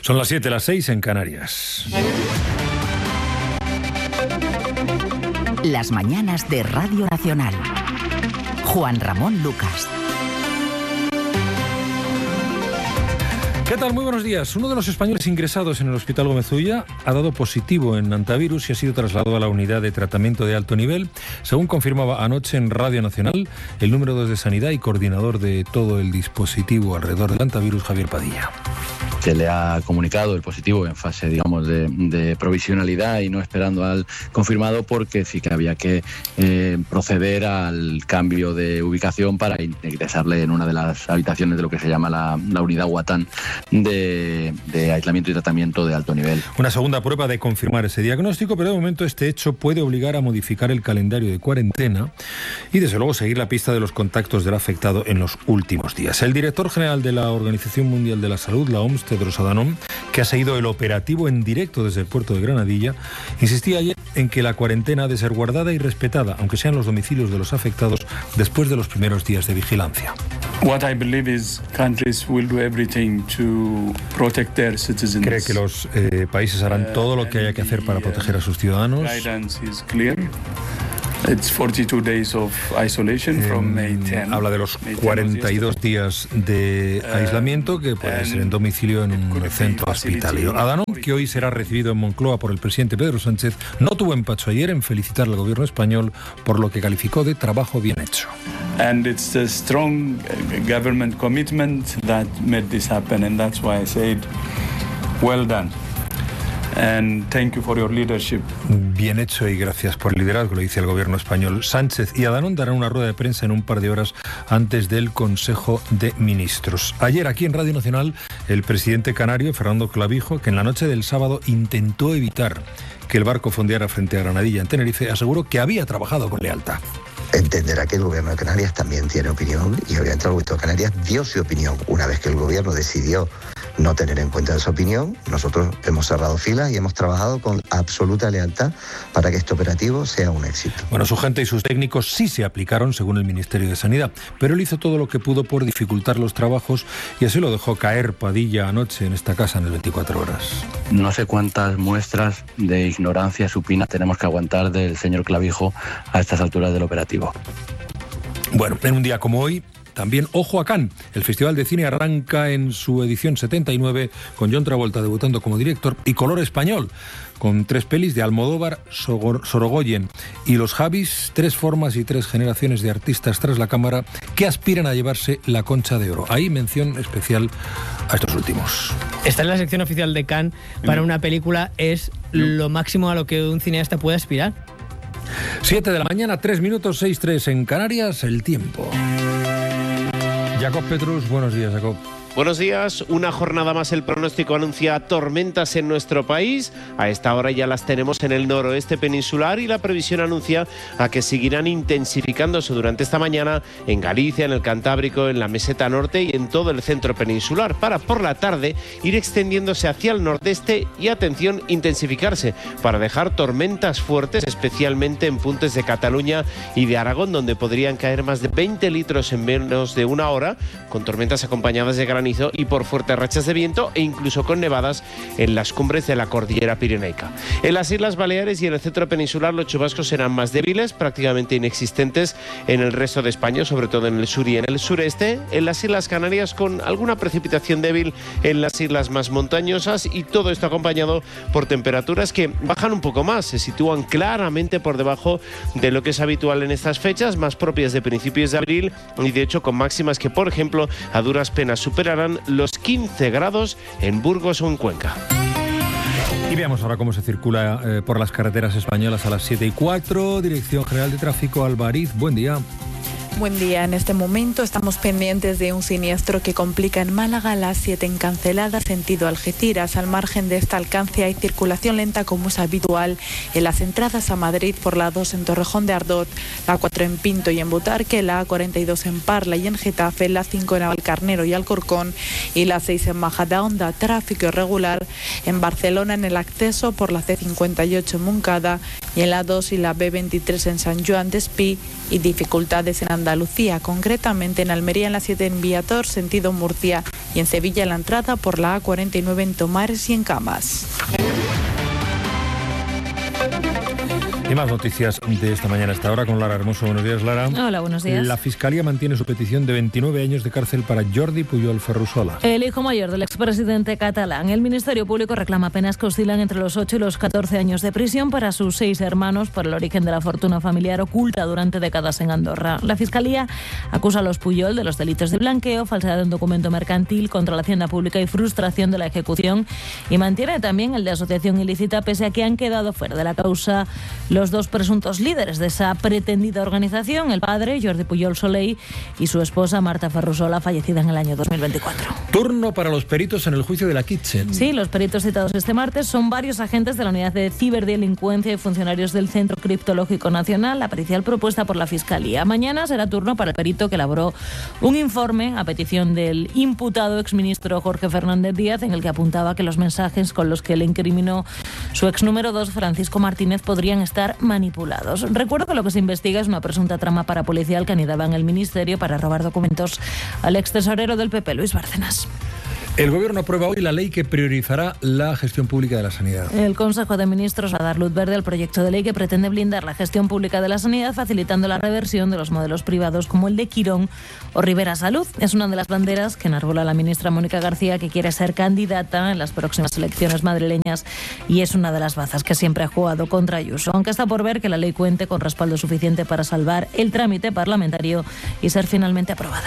Son las 7, las 6 en Canarias. Las mañanas de Radio Nacional. Juan Ramón Lucas. ¿Qué tal? Muy buenos días. Uno de los españoles ingresados en el Hospital Gómez Ulla ha dado positivo en hantavirus y ha sido trasladado a la unidad de tratamiento de alto nivel, según confirmaba anoche en Radio Nacional el número 2 de Sanidad y coordinador de todo el dispositivo alrededor del hantavirus, Javier Padilla. Se le ha comunicado el positivo en fase, digamos, de provisionalidad y no esperando al confirmado, porque sí que había que proceder al cambio de ubicación para ingresarle en una de las habitaciones de lo que se llama la unidad Guatán de aislamiento y tratamiento de alto nivel. Una segunda prueba de confirmar ese diagnóstico, pero de momento este hecho puede obligar a modificar el calendario de cuarentena y desde luego seguir la pista de los contactos del afectado en los últimos días. El director general de la Organización Mundial de la Salud, la OMS, Tedros Adhanom, que ha seguido el operativo en directo desde el puerto de Granadilla, insistía ayer en que la cuarentena ha de ser guardada y respetada, aunque sean los domicilios de los afectados después de los primeros días de vigilancia. What I believe is countries will do everything to protect their citizens. Cree que los países harán todo lo que haya que hacer para proteger a sus ciudadanos. Guidance is clear. It's 42 days of isolation from May 10. Habla de los 42 días de aislamiento que pueden ser en domicilio en un centro hospitalario. Adhanom, que hoy será recibido en Moncloa por el presidente Pedro Sánchez, no tuvo empacho ayer en felicitar al gobierno español por lo que calificó de trabajo bien hecho. And it's the strong government commitment that made this happen, and that's why I said, well done. And thank you for your leadership. Bien hecho y gracias por el liderazgo, le dice el gobierno español. Sánchez y Adhanom darán una rueda de prensa en un par de horas antes del Consejo de Ministros. Ayer aquí en Radio Nacional, el presidente canario, Fernando Clavijo, que en la noche del sábado intentó evitar que el barco fondeara frente a Granadilla en Tenerife, aseguró que había trabajado con lealtad. Entenderá que el gobierno de Canarias también tiene opinión y obviamente el gobierno de Canarias dio su opinión. Una vez que el gobierno decidió no tener en cuenta esa opinión, nosotros hemos cerrado filas y hemos trabajado con absoluta lealtad para que este operativo sea un éxito. Bueno, su gente y sus técnicos sí se aplicaron según el Ministerio de Sanidad, pero él hizo todo lo que pudo por dificultar los trabajos y así lo dejó caer Padilla anoche en esta casa en el 24 horas. No sé cuántas muestras de ignorancia supina tenemos que aguantar del señor Clavijo a estas alturas del operativo. Bueno, en un día como hoy, también ojo a Cannes. El Festival de Cine arranca en su edición 79 con John Travolta debutando como director y Color Español, con 3 pelis de Almodóvar, Sorogoyen y Los Javis, 3 formas y 3 generaciones de artistas tras la cámara que aspiran a llevarse la Concha de Oro. Ahí mención especial a estos últimos. Estar en la sección oficial de Cannes para una película es lo máximo a lo que un cineasta puede aspirar. 7 de la mañana, 3 minutos, 6:03 en Canarias, el tiempo. Jacob Petrus, buenos días, Jacob. Buenos días, una jornada más el pronóstico anuncia tormentas en nuestro país. A esta hora ya las tenemos en el noroeste peninsular y la previsión anuncia a que seguirán intensificándose durante esta mañana en Galicia, en el Cantábrico, en la meseta norte y en todo el centro peninsular, para por la tarde ir extendiéndose hacia el nordeste y, atención, intensificarse para dejar tormentas fuertes, especialmente en puntos de Cataluña y de Aragón, donde podrían caer más de 20 litros en menos de una hora, con tormentas acompañadas de granizo y por fuertes rachas de viento e incluso con nevadas en las cumbres de la cordillera pirenaica. En las Islas Baleares y en el centro peninsular los chubascos serán más débiles, prácticamente inexistentes en el resto de España, sobre todo en el sur y en el sureste. En las Islas Canarias con alguna precipitación débil en las islas más montañosas, y todo esto acompañado por temperaturas que bajan un poco más, se sitúan claramente por debajo de lo que es habitual en estas fechas, más propias de principios de abril, y de hecho con máximas que, por ejemplo, a duras penas superarán los 15 grados en Burgos o en Cuenca. Y veamos ahora cómo se circula por las carreteras españolas a las 7:04. Dirección General de Tráfico, Alvariz, buen día. Buen día. En este momento estamos pendientes de un siniestro que complica en Málaga la 7 en Cancelada, sentido Algeciras. Al margen de este alcance hay circulación lenta como es habitual en las entradas a Madrid por la 2 en Torrejón de Ardot, la 4 en Pinto y en Butarque, la A42 en Parla y en Getafe, la 5 en Navalcarnero y Alcorcón y la 6 en Majadahonda. Tráfico irregular en Barcelona en el acceso por la C58 en Moncada y en la 2 y la B23 en San Joan de Espí, y dificultades en Andalucía, concretamente en Almería en la 7 en Viator, sentido Murcia, y en Sevilla la entrada por la A49 en Tomares y en Camas. Y más noticias de esta mañana, hasta ahora con Lara Hermoso. Buenos días, Lara. Hola, buenos días. La Fiscalía mantiene su petición de 29 años de cárcel para Jordi Pujol Ferrusola. El hijo mayor del expresidente catalán. El Ministerio Público reclama penas que oscilan entre los 8 y los 14 años de prisión para sus 6 hermanos por el origen de la fortuna familiar oculta durante décadas en Andorra. La Fiscalía acusa a los Pujol de los delitos de blanqueo, falsedad de un documento mercantil contra la hacienda pública y frustración de la ejecución, y mantiene también el de asociación ilícita, pese a que han quedado fuera de la causa los dos presuntos líderes de esa pretendida organización, el padre Jordi Pujol Soley y su esposa Marta Ferrusola, fallecida en el año 2024. Turno para los peritos en el juicio de la Kitchen. Sí, los peritos citados este martes son varios agentes de la Unidad de Ciberdelincuencia y funcionarios del Centro Criptológico Nacional, la pericial propuesta por la Fiscalía. Mañana será turno para el perito que elaboró un informe a petición del imputado exministro Jorge Fernández Díaz, en el que apuntaba que los mensajes con los que le incriminó su ex número 2, Francisco Martínez, podrían estar manipulados. Recuerdo que lo que se investiga es una presunta trama parapolicial que anidaba en el Ministerio para robar documentos al ex tesorero del PP, Luis Bárcenas. El Gobierno aprueba hoy la ley que priorizará la gestión pública de la sanidad. El Consejo de Ministros va a dar luz verde al proyecto de ley que pretende blindar la gestión pública de la sanidad, facilitando la reversión de los modelos privados como el de Quirón o Rivera Salud. Es una de las banderas que enarbola la ministra Mónica García, que quiere ser candidata en las próximas elecciones madrileñas, y es una de las bazas que siempre ha jugado contra Ayuso, aunque está por ver que la ley cuente con respaldo suficiente para salvar el trámite parlamentario y ser finalmente aprobada.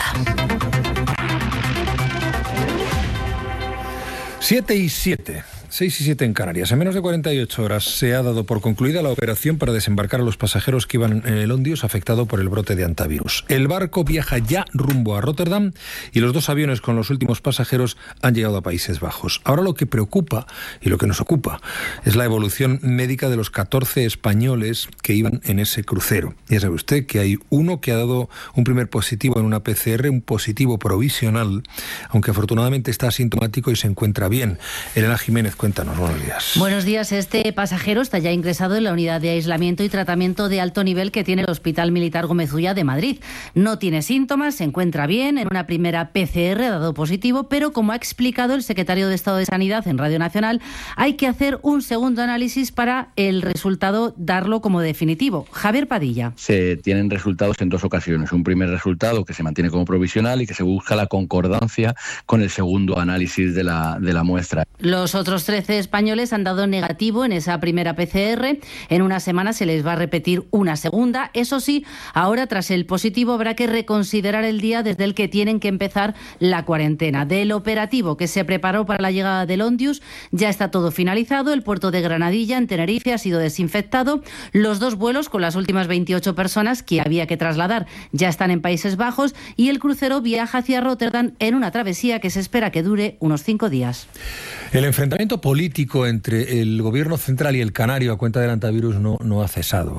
6 y 7 en Canarias. En menos de 48 horas se ha dado por concluida la operación para desembarcar a los pasajeros que iban en el Ondius afectado por el brote de hantavirus. El barco viaja ya rumbo a Rotterdam y los 2 aviones con los últimos pasajeros han llegado a Países Bajos. Ahora lo que preocupa y lo que nos ocupa es la evolución médica de los 14 españoles que iban en ese crucero. Ya sabe usted que hay uno que ha dado un primer positivo en una PCR, un positivo provisional, aunque afortunadamente está asintomático y se encuentra bien. Elena Jiménez, cuéntanos, buenos días. Buenos días. Este pasajero está ya ingresado en la unidad de aislamiento y tratamiento de alto nivel que tiene el Hospital Militar Gómez Ulla de Madrid. No tiene síntomas, se encuentra bien. En una primera PCR ha dado positivo, pero como ha explicado el secretario de Estado de Sanidad en Radio Nacional, hay que hacer un segundo análisis para el resultado darlo como definitivo. Javier Padilla. Se tienen resultados en 2 ocasiones. Un primer resultado que se mantiene como provisional y que se busca la concordancia con el segundo análisis de la muestra. Los otros 13 españoles han dado negativo en esa primera PCR. En una semana se les va a repetir una segunda. Eso sí, ahora tras el positivo habrá que reconsiderar el día desde el que tienen que empezar la cuarentena. Del operativo que se preparó para la llegada del Ondius ya está todo finalizado. El puerto de Granadilla, en Tenerife, ha sido desinfectado. Los 2 vuelos con las últimas 28 personas que había que trasladar ya están en Países Bajos y el crucero viaja hacia Rotterdam en una travesía que se espera que dure unos 5 días. El enfrentamiento político entre el gobierno central y el canario a cuenta del hantavirus no ha cesado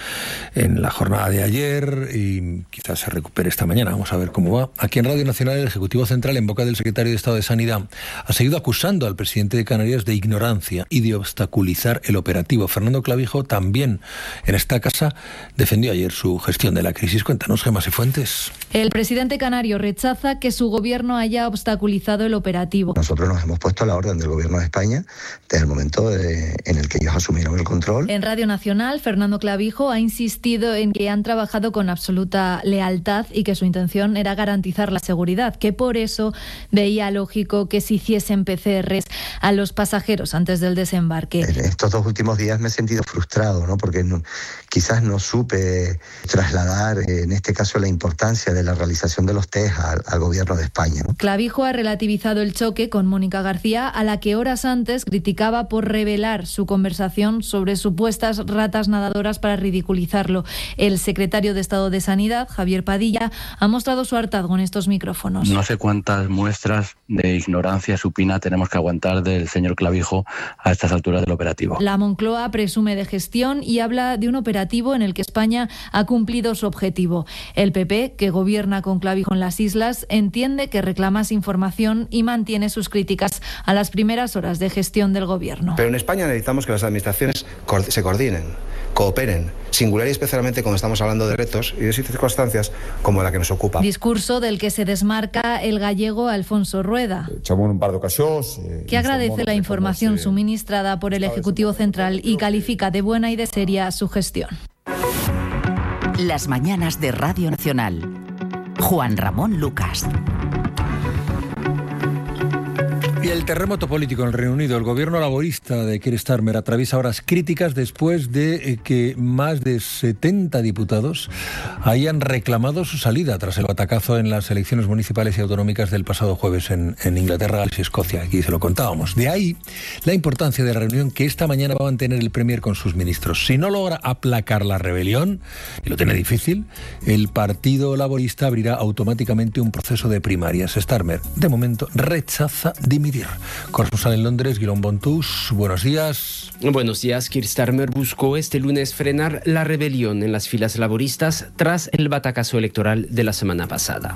en la jornada de ayer y quizás se recupere esta mañana. Vamos a ver cómo va. Aquí en Radio Nacional, el Ejecutivo Central, en boca del secretario de Estado de Sanidad, ha seguido acusando al presidente de Canarias de ignorancia y de obstaculizar el operativo. Fernando Clavijo también en esta casa defendió ayer su gestión de la crisis. Cuéntanos, Gemma Cifuentes. El presidente canario rechaza que su gobierno haya obstaculizado el operativo. Nosotros nos hemos puesto a la orden del Gobierno de España desde el momento en el que ellos asumieron el control. En Radio Nacional, Fernando Clavijo ha insistido en que han trabajado con absoluta lealtad y que su intención era garantizar la seguridad, que por eso veía lógico que se hiciesen PCRs a los pasajeros antes del desembarque. En estos 2 últimos días me he sentido frustrado, ¿no? Porque quizás no supe trasladar, en este caso, la importancia de la realización de los test al Gobierno de España, ¿no? Clavijo ha relativizado el choque con Mónica García, a la que horas antes criticaba por revelar su conversación sobre supuestas ratas nadadoras para ridiculizarlo. El secretario de Estado de Sanidad, Javier Padilla, ha mostrado su hartazgo en estos micrófonos. No sé cuántas muestras de ignorancia supina tenemos que aguantar del señor Clavijo a estas alturas del operativo. La Moncloa presume de gestión y habla de un operativo en el que España ha cumplido su objetivo. El PP, que gobierna con Clavijo en las islas, entiende que reclama información y mantiene sus críticas a las primeras horas de gestión del gobierno. Pero en España necesitamos que las administraciones se coordinen. cooperen, singular y especialmente cuando estamos hablando de retos y de circunstancias como la que nos ocupa. Discurso del que se desmarca el gallego Alfonso Rueda, que agradece la información suministrada por el Ejecutivo Central y califica de buena y de seria su gestión. Las mañanas de Radio Nacional. Juan Ramón Lucas. Y el terremoto político en el Reino Unido. El gobierno laborista de Keir Starmer atraviesa horas críticas después de que más de 70 diputados hayan reclamado su salida tras el batacazo en las elecciones municipales y autonómicas del pasado jueves en Inglaterra, Gales y Escocia. Aquí se lo contábamos. De ahí la importancia de la reunión que esta mañana va a mantener el Premier con sus ministros. Si no logra aplacar la rebelión, y lo tiene difícil, el Partido Laborista abrirá automáticamente un proceso de primarias. Starmer, de momento, rechaza dimitir. Corresponsal en Londres, Guillaume Bontus, buenos días. Buenos días. Keir Starmer buscó este lunes frenar la rebelión en las filas laboristas tras el batacazo electoral de la semana pasada.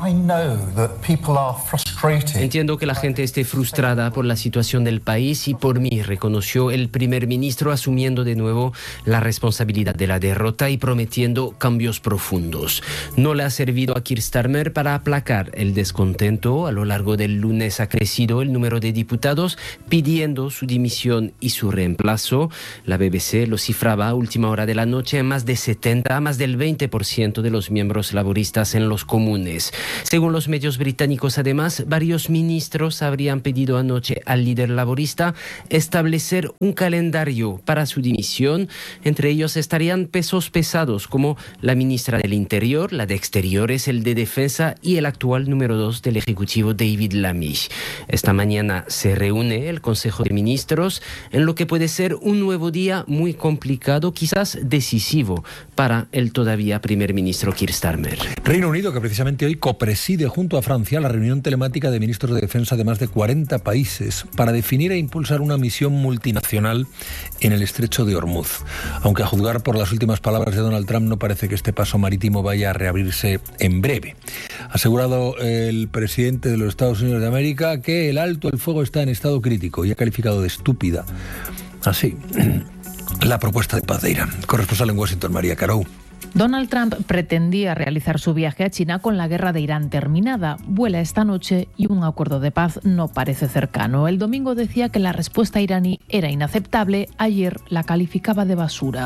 Entiendo que la gente esté frustrada por la situación del país y por mí, reconoció el primer ministro, asumiendo de nuevo la responsabilidad de la derrota y prometiendo cambios profundos. No le ha servido a Keir Starmer para aplacar el descontento. A lo largo del lunes ha crecido el número de diputados pidiendo su dimisión y su reemplazo. La BBC lo cifraba a última hora de la noche en más de 70, más del 20% de los miembros laboristas en los comunes. Según los medios británicos, además, varios ministros habrían pedido anoche al líder laborista establecer un calendario para su dimisión. Entre ellos estarían pesos pesados como la ministra del Interior, la de Exteriores, el de Defensa y el actual número 2 del Ejecutivo, David Lammy. Esta mañana se reúne el Consejo de Ministros en lo que puede ser un nuevo día muy complicado, quizás decisivo para el todavía primer ministro Keir Starmer. Reino Unido, que precisamente hoy copreside junto a Francia la reunión telemática de ministros de defensa de más de 40 países para definir e impulsar una misión multinacional en el estrecho de Hormuz. Aunque a juzgar por las últimas palabras de Donald Trump no parece que este paso marítimo vaya a reabrirse en breve. Ha asegurado el presidente de los Estados Unidos de América que el alto el fuego está en estado crítico y ha calificado de estúpida así la propuesta de paz de Irán. Corresponsal en Washington, María Carou. Donald Trump pretendía realizar su viaje a China con la guerra de Irán terminada. Vuela esta noche y un acuerdo de paz no parece cercano. El domingo decía que la respuesta iraní era inaceptable. Ayer la calificaba de basura.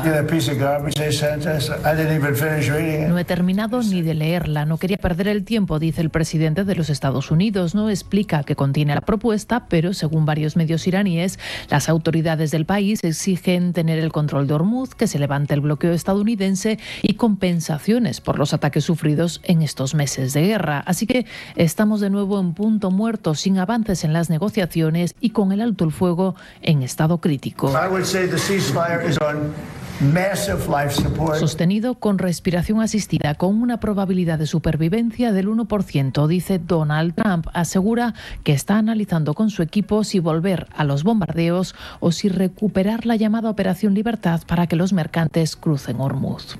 No he terminado ni de leerla. No quería perder el tiempo, dice el presidente de los Estados Unidos. No explica qué contiene la propuesta, pero según varios medios iraníes, las autoridades del país exigen tener el control de Hormuz, que se levante el bloqueo estadounidense y compensaciones por los ataques sufridos en estos meses de guerra. Así que estamos de nuevo en punto muerto, sin avances en las negociaciones y con el alto el fuego en estado crítico. Sostenido con respiración asistida, con una probabilidad de supervivencia del 1%, dice Donald Trump. Asegura que está analizando con su equipo si volver a los bombardeos o si recuperar la llamada Operación Libertad para que los mercantes crucen Hormuz.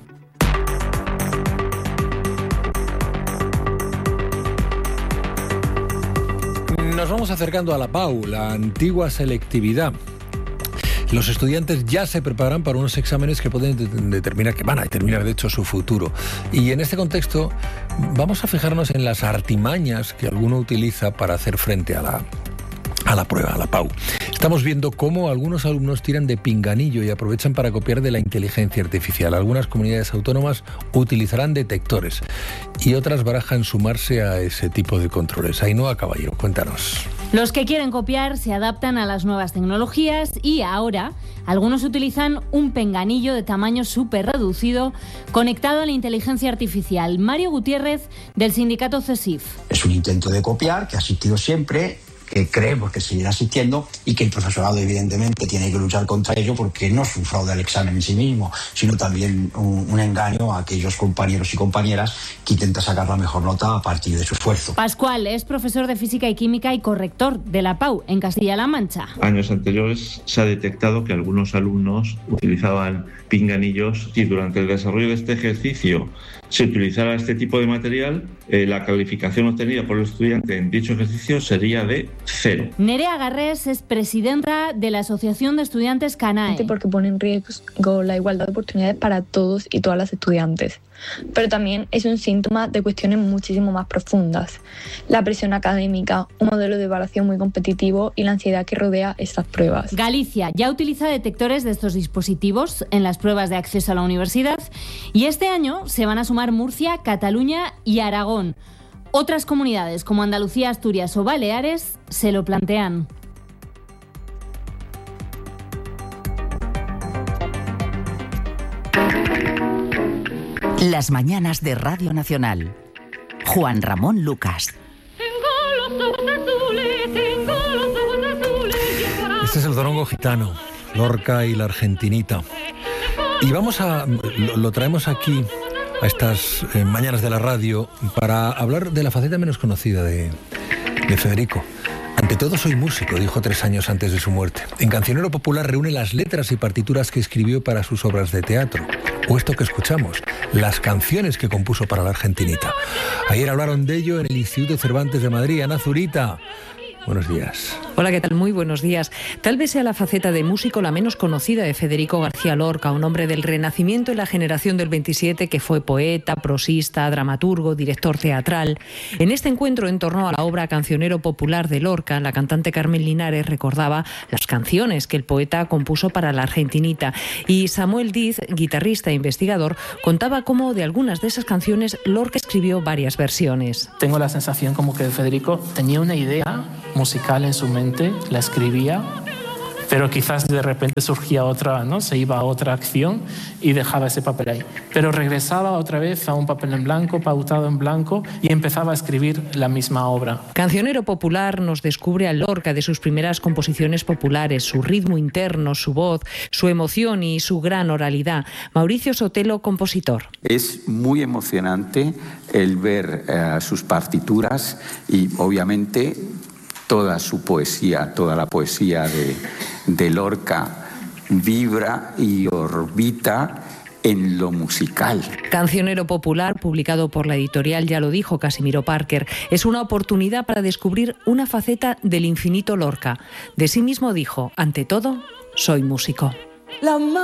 Nos vamos acercando a la PAU, la antigua selectividad. Los estudiantes ya se preparan para unos exámenes que pueden determinar, que van a determinar de hecho su futuro. Y en este contexto vamos a fijarnos en las artimañas que alguno utiliza para hacer frente a la prueba, a la PAU. Estamos viendo cómo algunos alumnos tiran de pinganillo y aprovechan para copiar de la inteligencia artificial. Algunas comunidades autónomas utilizarán detectores y otras barajan sumarse a ese tipo de controles. Ainhoa Caballero, cuéntanos. Los que quieren copiar se adaptan a las nuevas tecnologías y ahora algunos utilizan un pinganillo de tamaño súper reducido conectado a la inteligencia artificial. Mario Gutiérrez, del sindicato CESIF. Es un intento de copiar que ha existido siempre, que creemos que seguirá existiendo y que el profesorado evidentemente tiene que luchar contra ello, porque no es un fraude al examen en sí mismo, sino también un engaño a aquellos compañeros y compañeras que intentan sacar la mejor nota a partir de su esfuerzo. Pascual es profesor de Física y Química y corrector de la PAU en Castilla-La Mancha. Años anteriores se ha detectado que algunos alumnos utilizaban pinganillos y durante el desarrollo de este ejercicio se utilizara este tipo de material, la calificación obtenida por el estudiante en dicho ejercicio sería de 0. Nerea Garrés es presidenta de la Asociación de Estudiantes CANAE. Porque pone en riesgo la igualdad de oportunidades para todos y todas las estudiantes. Pero también es un síntoma de cuestiones muchísimo más profundas. La presión académica, un modelo de evaluación muy competitivo y la ansiedad que rodea estas pruebas. Galicia ya utiliza detectores de estos dispositivos en las pruebas de acceso a la universidad y este año se van a sumar Murcia, Cataluña y Aragón. Otras comunidades como Andalucía, Asturias o Baleares se lo plantean. Las mañanas de Radio Nacional. Juan Ramón Lucas. Este es el zorongo gitano, Lorca y la Argentinita. Y lo traemos aquí a estas mañanas de la radio para hablar de la faceta menos conocida de Federico. Ante todo soy músico, dijo 3 años antes de su muerte. En Cancionero Popular reúne las letras y partituras que escribió para sus obras de teatro. O esto que escuchamos, las canciones que compuso para la Argentinita. Ayer hablaron de ello en el Instituto Cervantes de Madrid. Ana Zurita, buenos días. Hola, ¿qué tal? Muy buenos días. Tal vez sea la faceta de músico la menos conocida de Federico García Lorca, un hombre del Renacimiento y la generación del 27 que fue poeta, prosista, dramaturgo, director teatral. En este encuentro en torno a la obra Cancionero Popular de Lorca, la cantante Carmen Linares recordaba las canciones que el poeta compuso para la Argentinita y Samuel Diz, guitarrista e investigador, contaba cómo de algunas de esas canciones Lorca escribió varias versiones. Tengo la sensación como que Federico tenía una idea musical en su mente, la escribía, pero quizás de repente surgía otra, ¿no? Se iba a otra acción y dejaba ese papel ahí. Pero regresaba otra vez a un papel en blanco, pautado en blanco, y empezaba a escribir la misma obra. Cancionero Popular nos descubre a Lorca de sus primeras composiciones populares, su ritmo interno, su voz, su emoción y su gran oralidad. Mauricio Sotelo, compositor. Es muy emocionante el ver sus partituras y obviamente toda su poesía, toda la poesía de Lorca vibra y orbita en lo musical. Cancionero Popular, publicado por la editorial Ya lo dijo Casimiro Parker, es una oportunidad para descubrir una faceta del infinito Lorca. De sí mismo dijo, ante todo, soy músico. La